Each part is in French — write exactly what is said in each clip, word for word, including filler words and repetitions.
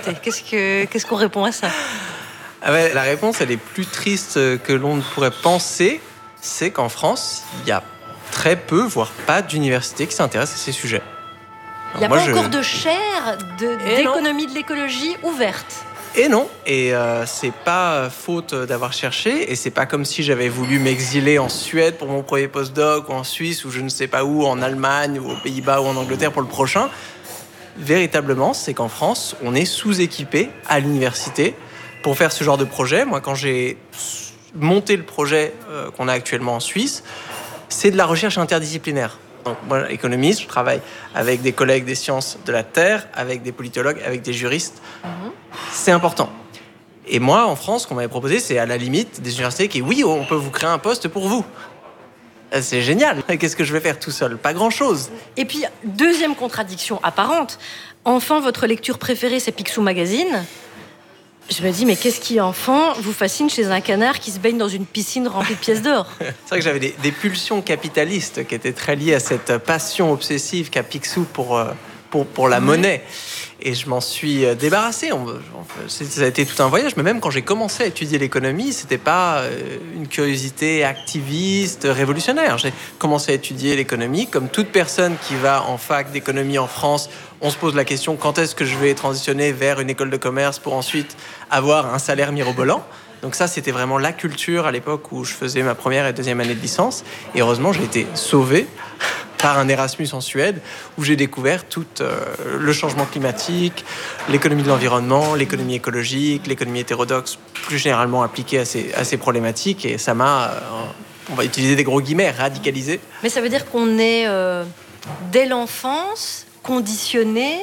l'université. Qu'est-ce que, qu'est-ce qu'on répond à ça ? Ah ouais, la réponse, elle est plus triste que l'on ne pourrait penser. C'est qu'en France, il y a très peu, voire pas d'université qui s'intéresse à ces sujets. Il n'y a moi, pas je... encore de chaire de, d'économie de l'écologie ouverte. Et non, et euh, c'est pas faute d'avoir cherché, et c'est pas comme si j'avais voulu m'exiler en Suède pour mon premier postdoc, ou en Suisse, ou je ne sais pas où, en Allemagne, ou aux Pays-Bas, ou en Angleterre pour le prochain. Véritablement, c'est qu'en France, on est sous-équipé à l'université pour faire ce genre de projet. Moi, quand j'ai monté le projet euh, qu'on a actuellement en Suisse, c'est de la recherche interdisciplinaire. Donc, moi, économiste, je travaille avec des collègues des sciences de la Terre, avec des politologues, avec des juristes. Mmh. C'est important. Et moi, en France, ce qu'on m'avait proposé, c'est à la limite des universités qui, oui, on peut vous créer un poste pour vous. C'est génial. Qu'est-ce que je vais faire tout seul ? Pas grand-chose. Et puis, deuxième contradiction apparente. Enfin, votre lecture préférée, c'est Picsou Magazine. Je me dis, mais qu'est-ce qui, enfant, vous fascine chez un canard qui se baigne dans une piscine remplie de pièces d'or ? C'est vrai que j'avais des, des pulsions capitalistes qui étaient très liées à cette passion obsessive qu'a Picsou pour, pour, pour la mmh. monnaie. Et je m'en suis débarrassé. Ça a été tout un voyage. Mais même quand j'ai commencé à étudier l'économie, c'était pas une curiosité activiste, révolutionnaire. J'ai commencé à étudier l'économie comme toute personne qui va en fac d'économie en France. On se pose la question, quand est-ce que je vais transitionner vers une école de commerce pour ensuite avoir un salaire mirobolant ? Donc ça, c'était vraiment la culture à l'époque où je faisais ma première et deuxième année de licence. Et heureusement, j'ai été sauvé par un Erasmus en Suède, où j'ai découvert tout euh, le changement climatique, l'économie de l'environnement, l'économie écologique, l'économie hétérodoxe, plus généralement appliquée à ces, à ces problématiques. Et ça m'a, euh, on va utiliser des gros guillemets, radicalisé. Mais ça veut dire qu'on est, euh, dès l'enfance, conditionné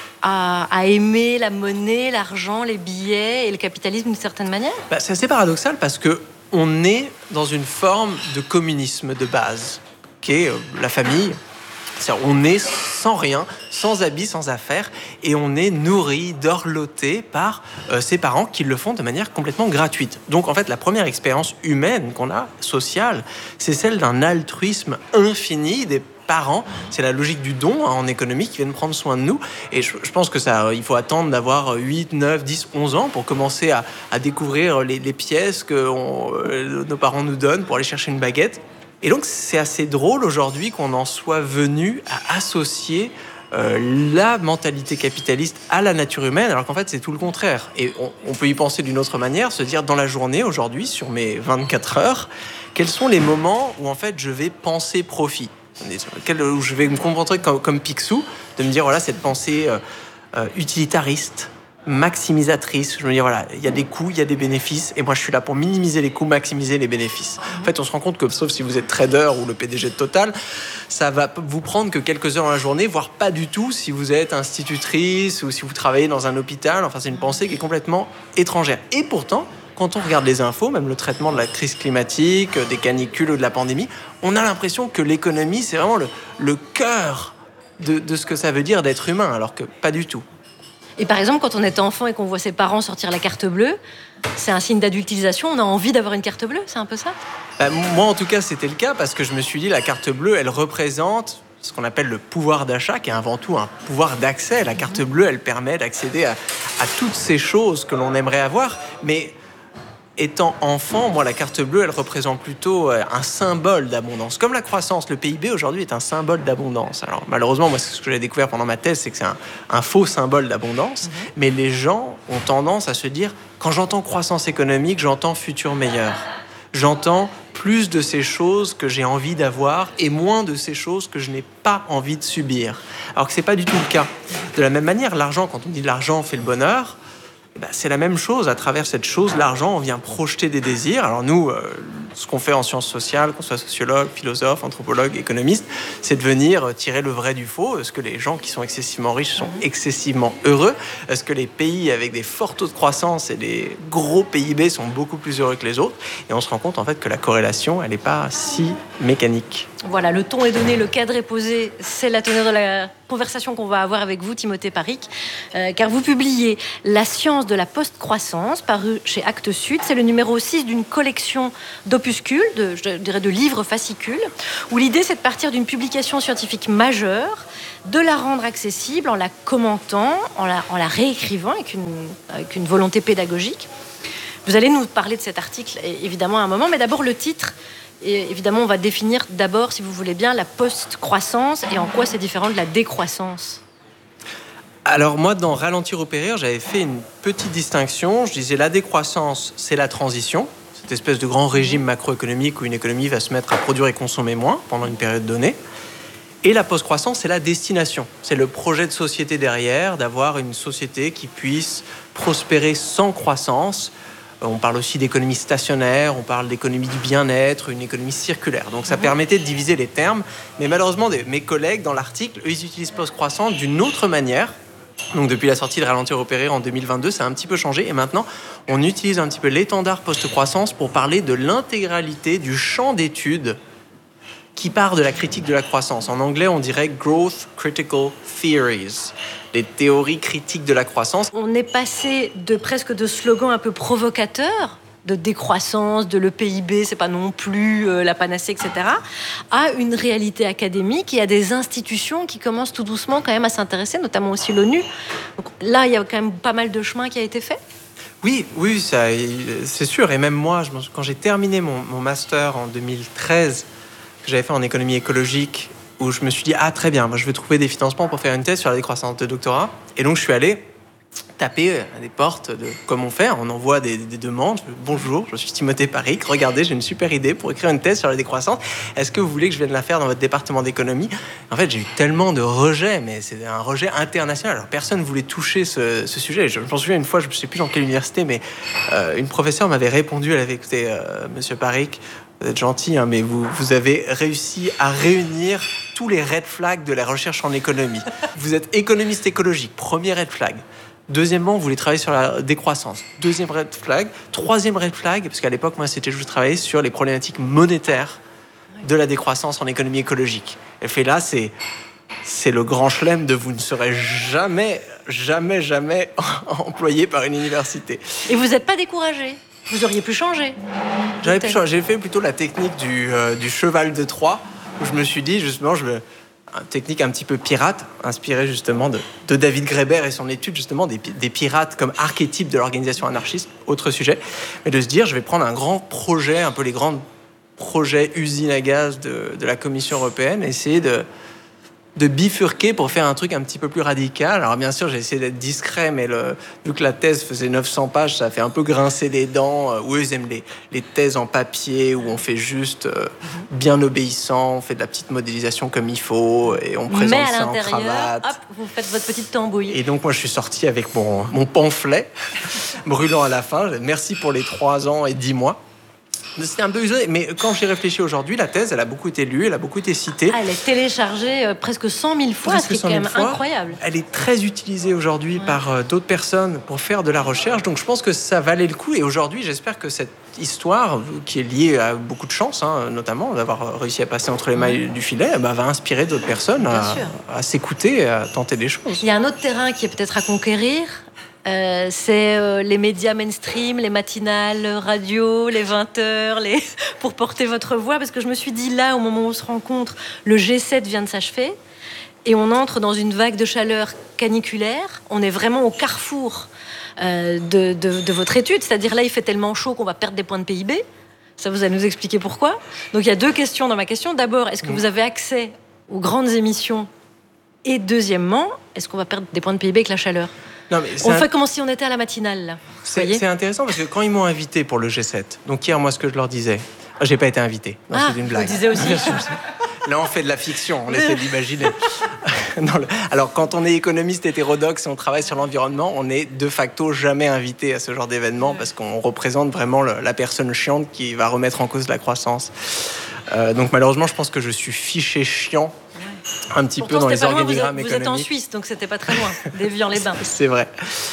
à, à aimer la monnaie, l'argent, les billets et le capitalisme d'une certaine manière ? Bah, c'est assez paradoxal parce qu'on est dans une forme de communisme de base, qui est la famille. C'est-à-dire, on est sans rien, sans habits, sans affaires, et on est nourri, dorloté par euh, ses parents qui le font de manière complètement gratuite. Donc, en fait, la première expérience humaine qu'on a, sociale, c'est celle d'un altruisme infini des parents. C'est la logique du don hein, en économie qui viennent prendre soin de nous. Et je, je pense que ça, il faut attendre d'avoir huit, neuf, dix, onze ans pour commencer à, à découvrir les, les pièces que on, euh, nos parents nous donnent pour aller chercher une baguette. Et donc, c'est assez drôle aujourd'hui qu'on en soit venu à associer euh, la mentalité capitaliste à la nature humaine, alors qu'en fait, c'est tout le contraire. Et on, on peut y penser d'une autre manière, se dire dans la journée, aujourd'hui, sur mes vingt-quatre heures, quels sont les moments où en fait, je vais penser profit ? Où je vais me concentrer comme, comme Picsou, de me dire, voilà, cette pensée euh, euh, utilitariste, maximisatrice. Je me dis, voilà, il y a des coûts, il y a des bénéfices, et moi, je suis là pour minimiser les coûts, maximiser les bénéfices. En fait, on se rend compte que, sauf si vous êtes trader ou le P D G de Total, ça va vous prendre que quelques heures dans la journée, voire pas du tout si vous êtes institutrice ou si vous travaillez dans un hôpital. Enfin, c'est une pensée qui est complètement étrangère. Et pourtant, quand on regarde les infos, même le traitement de la crise climatique, des canicules ou de la pandémie, on a l'impression que l'économie, c'est vraiment le, le cœur de, de ce que ça veut dire d'être humain, alors que pas du tout. Et par exemple, quand on est enfant et qu'on voit ses parents sortir la carte bleue, c'est un signe d'adultisation, on a envie d'avoir une carte bleue, c'est un peu ça ? euh, Moi, en tout cas, c'était le cas, parce que je me suis dit, la carte bleue, elle représente ce qu'on appelle le pouvoir d'achat, qui est avant tout un pouvoir d'accès. La carte bleue, elle permet d'accéder à, à toutes ces choses que l'on aimerait avoir, mais étant enfant, moi, la carte bleue, elle représente plutôt un symbole d'abondance. Comme la croissance, le P I B aujourd'hui est un symbole d'abondance. Alors, malheureusement, moi, ce que j'ai découvert pendant ma thèse, c'est que c'est un, un faux symbole d'abondance. Mmh. Mais les gens ont tendance à se dire, quand j'entends croissance économique, j'entends futur meilleur. J'entends plus de ces choses que j'ai envie d'avoir et moins de ces choses que je n'ai pas envie de subir. Alors que c'est pas du tout le cas. De la même manière, l'argent, quand on dit l'argent fait le bonheur, ben, c'est la même chose. À travers cette chose, l'argent, on vient projeter des désirs. Alors nous, euh, ce qu'on fait en sciences sociales, qu'on soit sociologue, philosophe, anthropologue, économiste, c'est de venir tirer le vrai du faux. Est-ce que les gens qui sont excessivement riches sont excessivement heureux ? Est-ce que les pays avec des forts taux de croissance et des gros P I B sont beaucoup plus heureux que les autres ? Et on se rend compte en fait que la corrélation, elle n'est pas si mécanique. Voilà, le ton est donné, le cadre est posé. C'est la teneur de la conversation qu'on va avoir avec vous, Timothée Paric, euh, car vous publiez La science de la post-croissance, paru chez Actes Sud. C'est le numéro six d'une collection d'opuscules, de, je dirais de livres fascicules, où l'idée c'est de partir d'une publication scientifique majeure, de la rendre accessible en la commentant, en la, en la réécrivant avec une, avec une volonté pédagogique. Vous allez nous parler de cet article, évidemment, à un moment, mais d'abord le titre. Et évidemment, on va définir d'abord, si vous voulez bien, la post-croissance et en quoi c'est différent de la décroissance. Alors moi, dans Ralentir ou périr, j'avais fait une petite distinction. Je disais la décroissance, c'est la transition, cette espèce de grand régime macroéconomique où une économie va se mettre à produire et consommer moins pendant une période donnée. Et la post-croissance, c'est la destination. C'est le projet de société derrière, d'avoir une société qui puisse prospérer sans croissance. On parle aussi d'économie stationnaire, on parle d'économie du bien-être, une économie circulaire. Donc ça mmh. permettait de diviser les termes. Mais malheureusement, mes collègues, dans l'article, eux, ils utilisent post-croissance d'une autre manière. Donc depuis la sortie de Ralentir ou périr en deux mille vingt-deux, ça a un petit peu changé. Et maintenant, on utilise un petit peu l'étendard post-croissance pour parler de l'intégralité du champ d'études qui part de la critique de la croissance. En anglais, on dirait « Growth Critical Theories », les théories critiques de la croissance. On est passé de presque de slogans un peu provocateurs, de décroissance, de le P I B, c'est pas non plus euh, la panacée, et cetera, à une réalité académique et à des institutions qui commencent tout doucement quand même à s'intéresser, notamment aussi l'ONU. Donc là, il y a quand même pas mal de chemin qui a été fait. Oui, oui, ça, c'est sûr. Et même moi, je, quand j'ai terminé mon, mon master en deux mille treize, que j'avais fait en économie écologique, où je me suis dit, ah très bien, moi, je vais trouver des financements pour faire une thèse sur la décroissance de doctorat. Et donc je suis allé taper à des portes de comme on fait, on envoie des, des demandes. Bonjour, je suis Timothée Paric, regardez, j'ai une super idée pour écrire une thèse sur la décroissance. Est-ce que vous voulez que je vienne la faire dans votre département d'économie? En fait, j'ai eu tellement de rejets, mais c'est un rejet international. Alors personne ne voulait toucher ce, ce sujet. Je m'en souviens une fois, je ne sais plus dans quelle université, mais euh, une professeure m'avait répondu, elle avait écouté euh, Monsieur Paric, vous êtes gentil, hein, mais vous, vous avez réussi à réunir tous les red flags de la recherche en économie. Vous êtes économiste écologique, premier red flag. Deuxièmement, vous voulez travailler sur la décroissance. Deuxième red flag. Troisième red flag, parce qu'à l'époque, moi, c'était juste travailler sur les problématiques monétaires de la décroissance en économie écologique. Elle fait là, c'est, c'est le grand chelem de vous ne serez jamais, jamais, jamais employé par une université. Et vous n'êtes pas découragé? Vous auriez pu changer? J'avais pu changer. J'ai fait plutôt la technique du, euh, du cheval de Troie, où je me suis dit, justement, je veux... une technique un petit peu pirate, inspirée justement de, de David Graeber et son étude justement des, des pirates comme archétype de l'organisation anarchiste, autre sujet, mais de se dire je vais prendre un grand projet, un peu les grands projets usines à gaz de, de la Commission européenne, essayer de, de bifurquer pour faire un truc un petit peu plus radical. Alors bien sûr j'ai essayé d'être discret, mais le, vu que la thèse faisait neuf cents pages, ça a fait un peu grincer les dents. Euh, eux ils aiment les, les thèses en papier où on fait juste euh, bien obéissant, on fait de la petite modélisation comme il faut et on présente mais à ça en l'intérieur, cravate. hop, vous faites votre petite tambouille. Et donc moi je suis sorti avec mon, mon pamphlet brûlant à la fin. Merci pour les trois ans et dix mois. C'était un peu usé, mais quand j'y réfléchis aujourd'hui, la thèse, elle a beaucoup été lue, elle a beaucoup été citée. Ah, elle est téléchargée euh, presque cent mille fois, presque ce qui est quand même fois. Incroyable. Elle est très utilisée aujourd'hui ouais. par euh, d'autres personnes pour faire de la recherche, donc je pense que ça valait le coup. Et aujourd'hui, j'espère que cette histoire, qui est liée à beaucoup de chance, hein, notamment d'avoir réussi à passer entre les mailles du filet, bah, va inspirer d'autres personnes à, à s'écouter, à tenter des choses. Il y a un autre terrain qui est peut-être à conquérir. Euh, c'est euh, les médias mainstream, les matinales, radio, les vingt heures, les... pour porter votre voix. Parce que je me suis dit, là, au moment où on se rencontre, le G sept vient de s'achever et on entre dans une vague de chaleur caniculaire. On est vraiment au carrefour euh, de, de, de votre étude. C'est-à-dire, là, il fait tellement chaud qu'on va perdre des points de P I B. Ça, vous allez nous expliquer pourquoi. Donc, il y a deux questions dans ma question. D'abord, est-ce que vous avez accès aux grandes émissions? Et deuxièmement, est-ce qu'on va perdre des points de P I B avec la chaleur? Non, mais on un... fait comme si on était à la matinale, là. C'est, c'est intéressant parce que quand ils m'ont invité pour le G sept, donc hier, moi, ce que je leur disais, ah, j'ai pas été invité. Non, ah, c'est une blague. Vous disiez aussi. Là, on fait de la fiction, on essaie d'imaginer. Non, le... Alors, quand on est économiste hétérodoxe et on travaille sur l'environnement, on est de facto jamais invité à ce genre d'événement parce qu'on représente vraiment le, la personne chiante qui va remettre en cause la croissance. Euh, donc, malheureusement, je pense que je suis fiché chiant. Un petit Pourtant, peu dans les loin, organigrammes vous êtes, économiques. Vous êtes en Suisse, donc c'était pas très loin, d'Évian-les-Bains. C'est vrai.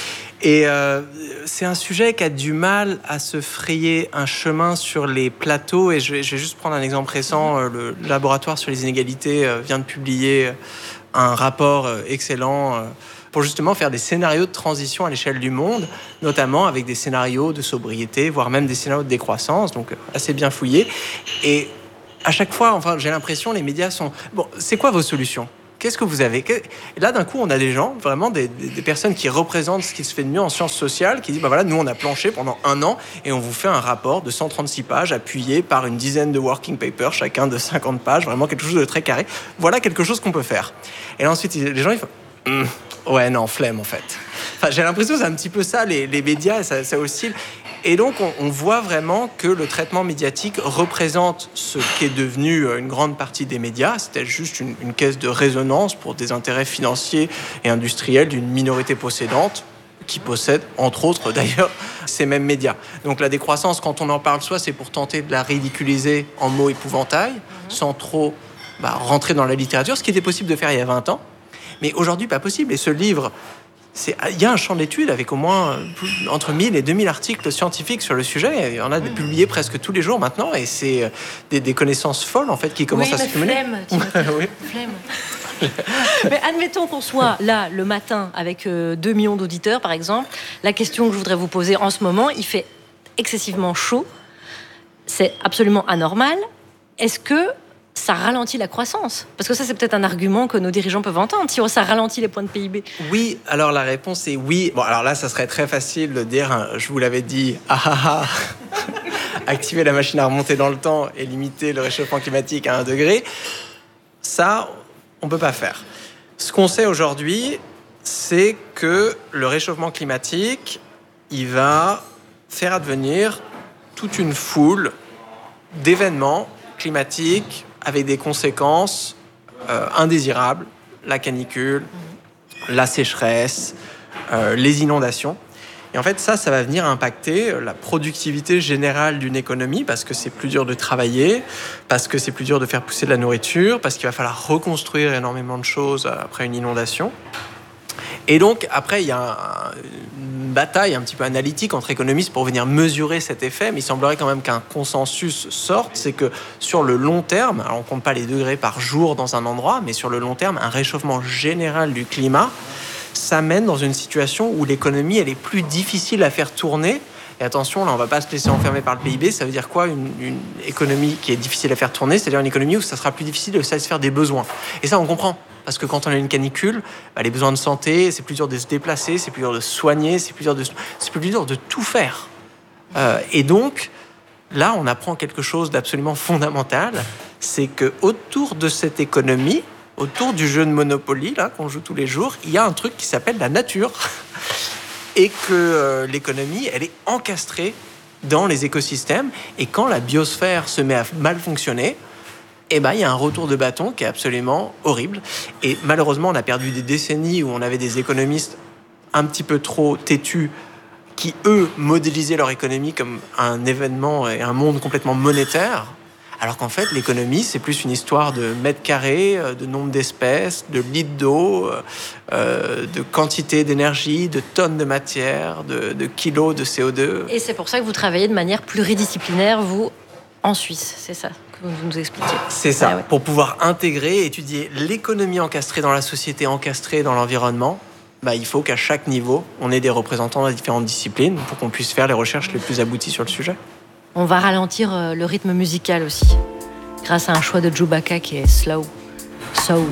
Et euh, c'est un sujet qui a du mal à se frayer un chemin sur les plateaux. Et je vais, je vais juste prendre un exemple récent. Mmh. Le laboratoire sur les inégalités vient de publier un rapport excellent pour justement faire des scénarios de transition à l'échelle du monde, notamment avec des scénarios de sobriété, voire même des scénarios de décroissance, donc assez bien fouillés. Et à chaque fois, enfin, j'ai l'impression les médias sont... Bon, c'est quoi vos solutions ? Qu'est-ce que vous avez ? Et là, d'un coup, on a des gens, vraiment des, des, des personnes qui représentent ce qui se fait de mieux en sciences sociales, qui disent, bah voilà, nous, on a planché pendant un an et on vous fait un rapport de cent trente-six pages appuyé par une dizaine de working papers, chacun de cinquante pages, vraiment quelque chose de très carré. Voilà quelque chose qu'on peut faire. Et là, ensuite, les gens, ils font, hm, ouais, non, flemme, en fait. Enfin, j'ai l'impression que c'est un petit peu ça, les, les médias, ça, ça oscille. Et donc, on, on voit vraiment que le traitement médiatique représente ce qu'est devenu une grande partie des médias. C'était juste une, une caisse de résonance pour des intérêts financiers et industriels d'une minorité possédante qui possède, entre autres, d'ailleurs, ces mêmes médias. Donc, la décroissance, quand on en parle, soit c'est pour tenter de la ridiculiser en mots épouvantails, mmh. sans trop bah, rentrer dans la littérature, ce qui était possible de faire il y a vingt ans. Mais aujourd'hui, pas possible. Et ce livre... C'est, il y a un champ d'études avec au moins entre mille et deux mille articles scientifiques sur le sujet. Il y en a mmh. publiés presque tous les jours maintenant, et c'est des, des connaissances folles en fait qui commencent oui, à s'accumuler. Flemme, oui, flemme. Mais admettons qu'on soit là le matin avec euh, deux millions d'auditeurs, par exemple. La question que je voudrais vous poser en ce moment, il fait excessivement chaud. C'est absolument anormal. Est-ce que ça ralentit la croissance? Parce que ça, c'est peut-être un argument que nos dirigeants peuvent entendre, si ça ralentit les points de P I B. Oui, alors la réponse est oui. Bon, alors là, ça serait très facile de dire, je vous l'avais dit, ah ah ah, activer la machine à remonter dans le temps et limiter le réchauffement climatique à un degré. Ça, on ne peut pas faire. Ce qu'on sait aujourd'hui, c'est que le réchauffement climatique, il va faire advenir toute une foule d'événements climatiques avec des conséquences euh, indésirables, la canicule, la sécheresse, euh, les inondations. Et en fait, ça, ça va venir impacter la productivité générale d'une économie parce que c'est plus dur de travailler, parce que c'est plus dur de faire pousser de la nourriture, parce qu'il va falloir reconstruire énormément de choses après une inondation. Et donc, après, il y a un, une bataille un petit peu analytique entre économistes pour venir mesurer cet effet, mais il semblerait quand même qu'un consensus sorte, c'est que sur le long terme, alors on ne compte pas les degrés par jour dans un endroit, mais sur le long terme, un réchauffement général du climat, ça mène dans une situation où l'économie, elle est plus difficile à faire tourner. Et attention, là, on ne va pas se laisser enfermer par le P I B. Ça veut dire quoi, une, une économie qui est difficile à faire tourner? C'est-à-dire une économie où ça sera plus difficile de satisfaire des besoins. Et ça, on comprend. Parce que quand on a une canicule, bah, les besoins de santé, c'est plus dur de se déplacer, c'est plus dur de se soigner, c'est plus dur de, c'est plus dur de tout faire. Euh, et donc, là, on apprend quelque chose d'absolument fondamental. C'est qu'autour de cette économie, autour du jeu de Monopoly là, qu'on joue tous les jours, il y a un truc qui s'appelle la nature. Et que euh, l'économie, elle est encastrée dans les écosystèmes. Et quand la biosphère se met à mal fonctionner, eh ben, il y a un retour de bâton qui est absolument horrible. Et malheureusement, on a perdu des décennies où on avait des économistes un petit peu trop têtus qui, eux, modélisaient leur économie comme un événement et un monde complètement monétaire. Alors qu'en fait, l'économie, c'est plus une histoire de mètres carrés, de nombre d'espèces, de litres d'eau, euh, de quantité d'énergie, de tonnes de matière, de, de kilos de C O deux. Et c'est pour ça que vous travaillez de manière pluridisciplinaire, vous, en Suisse, c'est ça que vous nous expliquez? C'est ça, ah ouais. Pour pouvoir intégrer, étudier l'économie encastrée dans la société, encastrée dans l'environnement, bah, il faut qu'à chaque niveau, on ait des représentants de différentes disciplines pour qu'on puisse faire les recherches les plus abouties sur le sujet. On va ralentir le rythme musical aussi, grâce à un choix de Chewbacca qui est slow, soul.